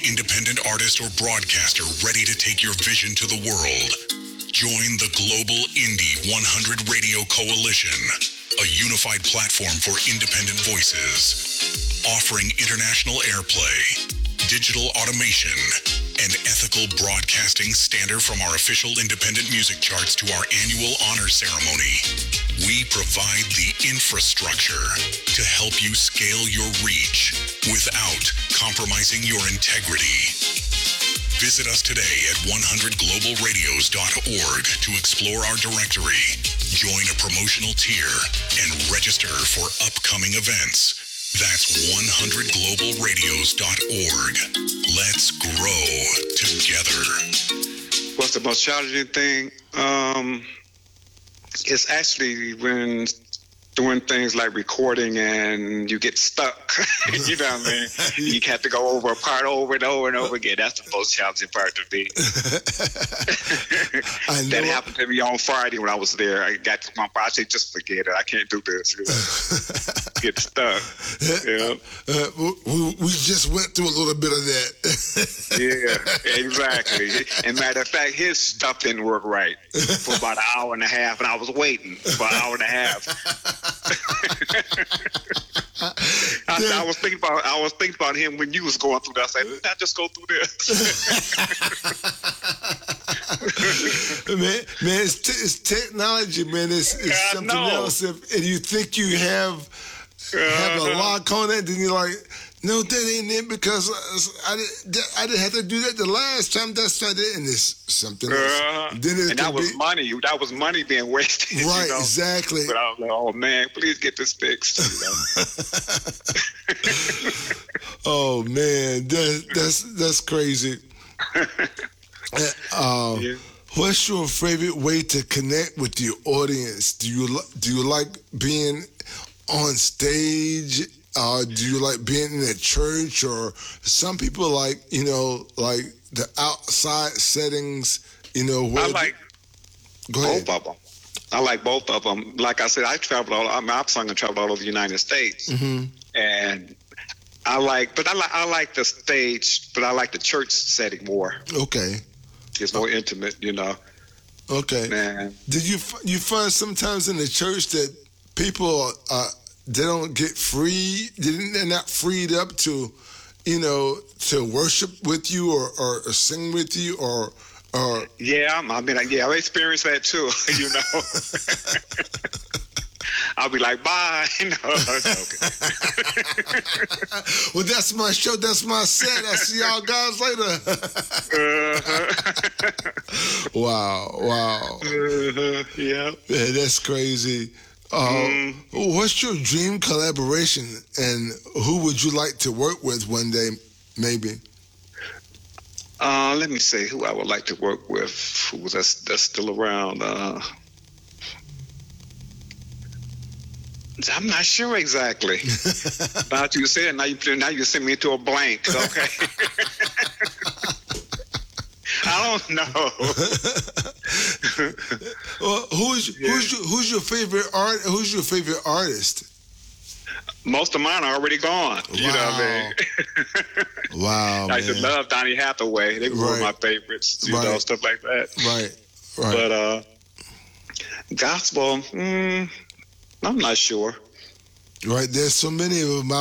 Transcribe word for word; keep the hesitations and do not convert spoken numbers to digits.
independent artist or broadcaster ready to take your vision to the world? Join the Global Indie one hundred Radio Coalition, a unified platform for independent voices, offering international airplay, digital automation, and ethical broadcasting standard from our official independent music charts to our annual honor ceremony. We provide the infrastructure to help you scale your reach without compromising your integrity. Visit us today at one hundred global radios dot org to explore our directory, join a promotional tier, and register for upcoming events. That's one hundred global radios dot org. Let's grow together. What's the most challenging thing? Um, it's actually when doing things like recording and you get stuck. You know what I mean? You have to go over a part over and over and over again. That's the most challenging part to me. I know. That happened to me on Friday when I was there. I got to my part. I said, just forget it. I can't do this. You know? Get stuck. Yeah. Uh, we, we just went through a little bit of that. Yeah, exactly. And matter of fact, his stuff didn't work right for about an hour and a half, and I was waiting for an hour and a half. I, I was thinking about I was thinking about him when you was going through that. I said, "Didn't I just go through this?" man, man, it's, t- it's technology, man. It's, it's something else. If, and you think you have have a lock on it, then you're like, no, that ain't it, because I didn't, I didn't have to do that the last time. That's not it, and it's something else. Uh, then it and that was be, money. That was money being wasted. Right, you know? exactly. But I was like, oh man, please get this fixed. You know? Oh man, that, that's that's crazy. uh, yeah. What's your favorite way to connect with your audience? Do you do you like being on stage? Uh, do you like being in a church? Or some people like, you know, like the outside settings, you know. Where I like the, go ahead. both of them. I like both of them. Like I said, I traveled all. I mean, I've sung and traveled all over the United States, mm-hmm. and I like, but I like, I like the stage, but I like the church setting more. Okay, it's more okay. intimate, you know. Okay, man. Did you you find sometimes in the church that people uh, they don't get free? They're not freed up to, you know, to worship with you or, or, or sing with you or. Or, yeah, I mean, yeah, I experienced that too. You know, I'll be like, bye. No, okay. Well, that's my show. That's my set. I'll see y'all guys later. uh-huh. Wow, wow. Uh-huh. Yeah. Yeah, that's crazy. Uh, mm. What's your dream collaboration, and who would you like to work with one day, maybe? Uh, let me see who I would like to work with. Who was that's, that's still around? Uh, I'm not sure exactly. Now you said, now you now you send me into a blank. Okay. I don't know. Well, who's yeah. who's your, who's your favorite art? Who's your favorite artist? Most of mine are already gone. Wow. You know what I mean? Wow. I used to love Donny Hathaway. They were right. one of my favorites, you right. know, stuff like that. Right. Right. But uh, gospel, mm, I'm not sure. Right. There's so many of them out